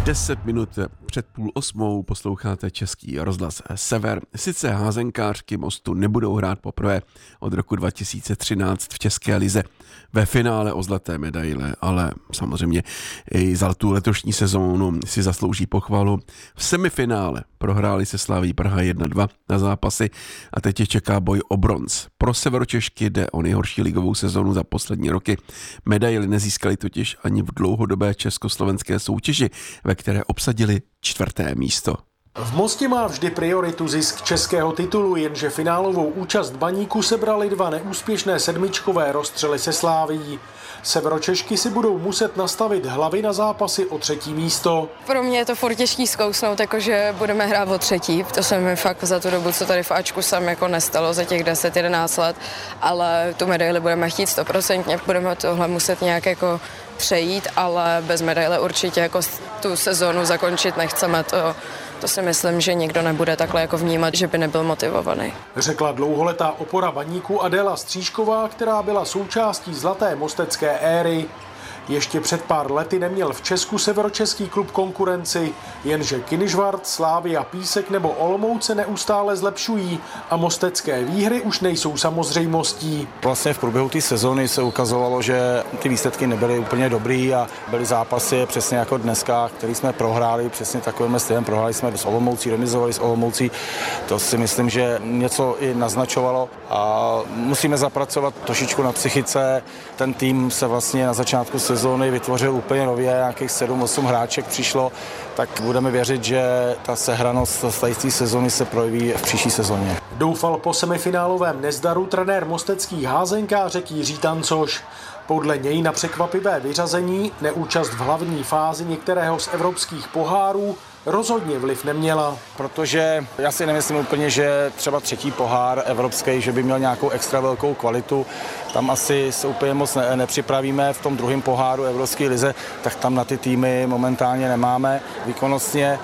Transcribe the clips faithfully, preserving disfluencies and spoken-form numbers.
Deset minut před půl osmou posloucháte Český rozhlas Sever. Sice házenkářky Mostu nebudou hrát poprvé od roku dva tisíce třináct v České lize ve finále o zlaté medaile, ale samozřejmě i za tu letošní sezónu si zaslouží pochvalu. V semifinále prohráli se Slaví Praha jedna dva na zápasy a teď je čeká boj o bronz. Pro Severočešky jde o nejhorší ligovou sezónu za poslední roky. Medaily nezískali totiž ani v dlouhodobé československé soutěži, ve které obsadili čtvrté místo. V Mostě má vždy prioritu zisk českého titulu, jenže finálovou účast Baníku sebrali dva neúspěšné sedmičkové rozstřely se Slávií. Severočešky si budou muset nastavit hlavy na zápasy o třetí místo. Pro mě je to furt těžký zkousnout, jakože budeme hrát o třetí. To se mi fakt za tu dobu, co tady v Ačku jsem jako nestalo za těch deset jedenáct let, ale tu medaili budeme chtít stoprocentně, budeme tohle muset nějak jako přejít, ale bez medaile určitě jako tu sezónu zakončit nechceme. To, to si myslím, že nikdo nebude takhle jako vnímat, že by nebyl motivovaný. Řekla dlouholetá opora Baníku Adéla Stříšková, která byla součástí zlaté mostecké éry. Ještě před pár lety neměl v Česku severočeský klub konkurenci, jenže Kynižvart, Slavia, Písek nebo Olomouc se neustále zlepšují a mostecké výhry už nejsou samozřejmostí. Vlastně v průběhu té sezóny se ukazovalo, že ty výsledky nebyly úplně dobrý a byly zápasy přesně jako dneska, který jsme prohráli, přesně takovým stylem. Prohráli jsme s Olomoucí, remizovali s Olomoucí. To si myslím, že něco i naznačovalo a musíme zapracovat trošičku na psychice. Ten tým se vlastně na začátku sezóny vytvořil úplně nově, nějakých sedm osm hráček přišlo, tak budeme věřit, že ta sehranost z té sezóny se projeví v příští sezóně. Doufal po semifinálovém nezdaru trenér mosteckých házenkářek Jiří Tancoš. Podle něj na překvapivé vyřazení neúčast v hlavní fázi některého z evropských pohárů rozhodně vliv neměla. Protože já si nemyslím úplně, že třeba třetí pohár evropský, že by měl nějakou extra velkou kvalitu. Tam asi se úplně moc ne, nepřipravíme v tom druhém poháru Evropské lize, tak tam na ty týmy momentálně nemáme výkonnostně,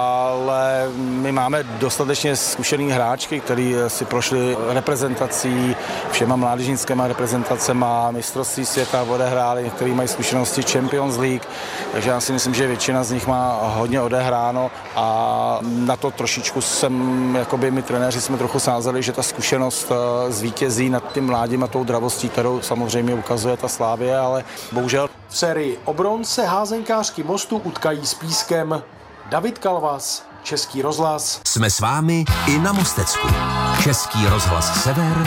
ale my máme dostatečně zkušený hráčky, kteří si prošli reprezentací, všema mládežnickýma reprezentacema, mistrovství světa odehráli, někteří mají zkušenosti Champions League, takže já si myslím, že většina z nich má hodně odehráno a na to trošičku jsem, jakoby my trenéři jsme trochu sázeli, že ta zkušenost zvítězí nad tím mládím a tou dravostí, kterou samozřejmě ukazuje ta Slavie, ale bohužel. V sérii o bronz se házenkářky Mostu utkají s Pískem. David Kalvas, Český rozhlas. Jsme s vámi i na Mostecku. Český rozhlas Sever